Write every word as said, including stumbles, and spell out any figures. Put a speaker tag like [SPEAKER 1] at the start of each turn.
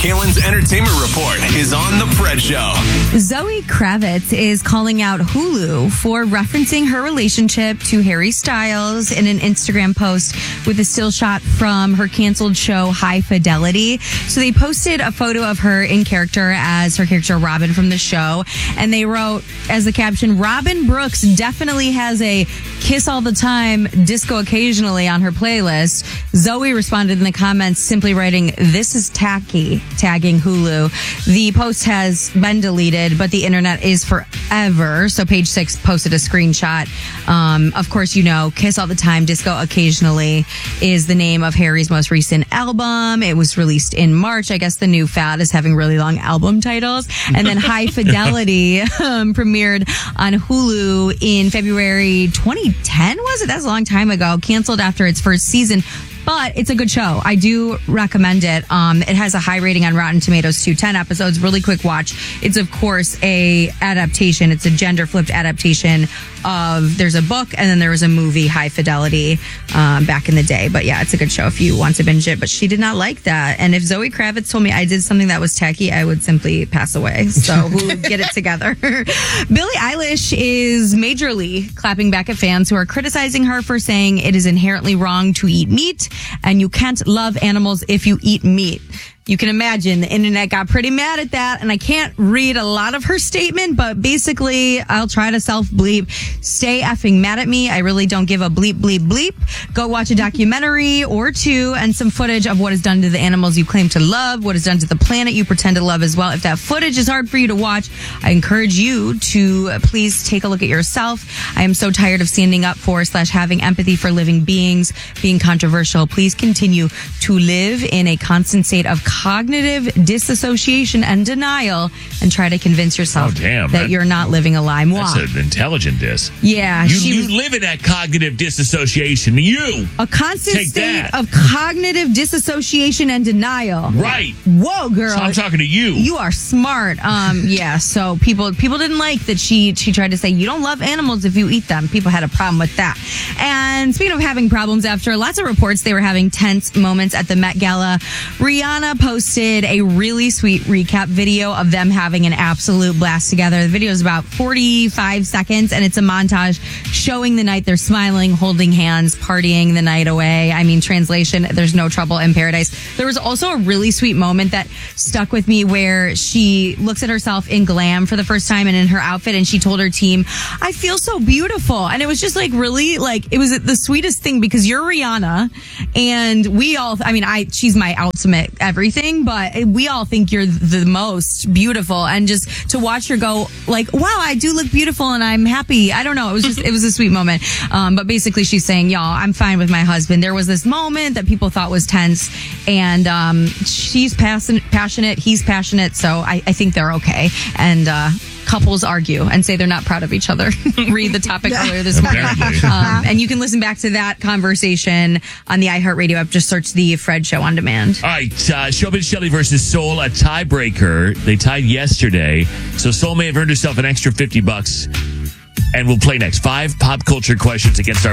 [SPEAKER 1] Kalen's Entertainment Report is on The Fred Show.
[SPEAKER 2] Zoe Kravitz is calling out Hulu for referencing her relationship to Harry Styles in an Instagram post with a still shot from her canceled show High Fidelity. So they posted a photo of her in character as her character Robin from the show, and they wrote as the caption, "Robin Brooks definitely has a kiss all the time, disco occasionally on her playlist." Zoe responded in the comments simply writing, "This is tacky," tagging Hulu. The post has been deleted, but the internet is forever. So Page Six posted a screenshot. Um, of course, you know, Kiss All the Time, Disco Occasionally is the name of Harry's most recent album. It was released in March. I guess the new fad is having really long album titles. And then High Fidelity um, premiered on Hulu in February twenty ten, was it? That's a long time ago. Canceled after its first season. But it's a good show. I do recommend it. Um, it has a high rating on Rotten Tomatoes too. ten episodes, really quick watch. It's of course a adaptation. It's a gender flipped adaptation of, there's a book and then there was a movie, High Fidelity, um, back in the day. But yeah, it's a good show if you want to binge it. But she did not like that. And if Zoe Kravitz told me I did something that was tacky, I would simply pass away. So who get it together? Billie Eilish is majorly clapping back at fans who are criticizing her for saying it is inherently wrong to eat meat and you can't love animals if you eat meat. You can imagine the internet got pretty mad at that, and I can't read a lot of her statement, but basically, I'll try to self-bleep. Stay effing mad at me. I really don't give a bleep, bleep, bleep. Go watch a documentary or two and some footage of what is done to the animals you claim to love, what is done to the planet you pretend to love as well. If that footage is hard for you to watch, I encourage you to please take a look at yourself. I am so tired of standing up for slash having empathy for living beings, being controversial. Please continue to live in a constant state of cognitive disassociation and denial and try to convince yourself
[SPEAKER 3] oh, damn,
[SPEAKER 2] that, that you're not living a lie. Moi.
[SPEAKER 3] That's an intelligent dis.
[SPEAKER 2] Yeah.
[SPEAKER 3] You,
[SPEAKER 2] she
[SPEAKER 3] you
[SPEAKER 2] was,
[SPEAKER 3] live in that cognitive disassociation. You.
[SPEAKER 2] A constant
[SPEAKER 3] Take
[SPEAKER 2] state
[SPEAKER 3] that.
[SPEAKER 2] of cognitive disassociation and denial.
[SPEAKER 3] Right.
[SPEAKER 2] Whoa, girl.
[SPEAKER 3] So I'm talking to you.
[SPEAKER 2] You are smart. Um, yeah, so people people didn't like that she she tried to say you don't love animals if you eat them. People had a problem with that. And speaking of having problems, after lots of reports they were having tense moments at the Met Gala, Rihanna posted a really sweet recap video of them having an absolute blast together. The video is about forty-five seconds, and it's a montage showing the night they're smiling, holding hands, partying the night away. I mean, translation, there's no trouble in paradise. There was also a really sweet moment that stuck with me where she looks at herself in glam for the first time and in her outfit, and she told her team, "I feel so beautiful." And it was just like really, like, it was the sweetest thing because you're Rihanna, and we all, I mean, I she's my ultimate everything, but we all think you're the most beautiful, and just to watch her go like, wow, I do look beautiful and I'm happy. I don't know. It was just, it was a sweet moment. Um, but basically she's saying, y'all, I'm fine with my husband. There was this moment that people thought was tense, and um, she's passionate, passionate. He's passionate. So I, I think they're okay. And, uh, couples argue and say they're not proud of each other. Read the topic earlier this morning. Um, and you can listen back to that conversation on the iHeartRadio app. Just search the Fred Show on demand.
[SPEAKER 3] All right, uh, Showbiz Shelley versus Soul, a tiebreaker. They tied yesterday, so Soul may have earned herself an extra fifty bucks. And we'll play next. Five pop culture questions against our